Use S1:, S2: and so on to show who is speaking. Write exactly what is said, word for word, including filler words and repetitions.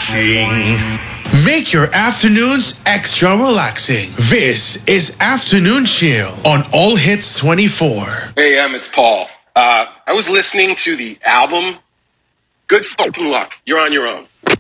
S1: relaxing. Make your afternoons extra relaxing. This is Afternoon Chill on All Hits twenty-four.
S2: Hey, Em, it's Paul. Uh, I was listening to the album. Good fucking luck. You're on your own.